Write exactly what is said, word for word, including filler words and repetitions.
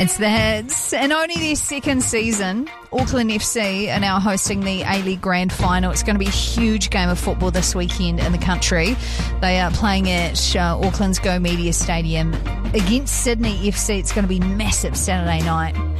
It's the Hits, and only their second season. Auckland F C are now hosting the A-League Grand Final. It's going to be a huge game of football this weekend in the country. They are playing at uh, Auckland's Go Media Stadium against Sydney F C. It's going to be massive Saturday night.